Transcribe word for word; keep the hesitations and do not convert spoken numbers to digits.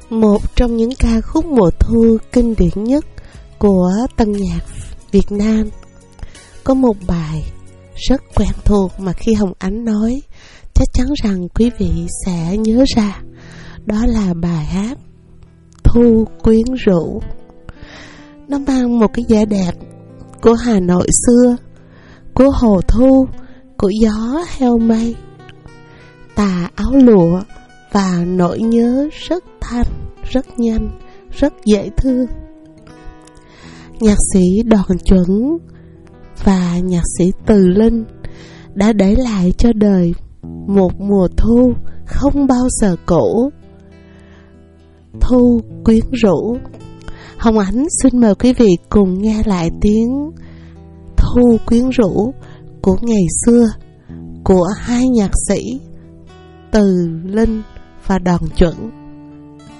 Một trong những ca khúc mùa thu kinh điển nhất của tân nhạc Việt Nam. Có một bài rất quen thuộc mà khi Hồng Ánh nói, chắc chắn rằng quý vị sẽ nhớ ra. Đó là bài hát Thu Quyến Rũ. Nó mang một cái vẻ đẹp của Hà Nội xưa, của hồ thu, của gió heo mây, tà áo lụa và nỗi nhớ rất thanh, rất nhanh, rất dễ thương. Nhạc sĩ Đoàn Chuẩn và nhạc sĩ Từ Linh đã để lại cho đời một mùa thu không bao giờ cũ. Thu Quyến Rũ. Hồng Ánh xin mời quý vị cùng nghe lại tiếng Thu Quyến Rũ của ngày xưa, của hai nhạc sĩ Từ Linh và Đoàn Chuẩn.